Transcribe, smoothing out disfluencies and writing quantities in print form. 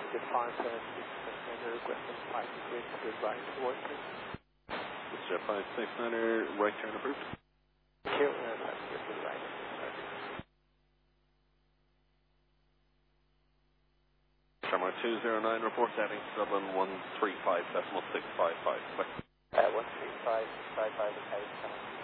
Get 576 center, requesting 5 degrees, goodbye towards me. This is 569er, right turn approved. Thank you, 5 degrees, goodbye. Shamrock 209, report heading Dublin 135.655. 135.55, okay.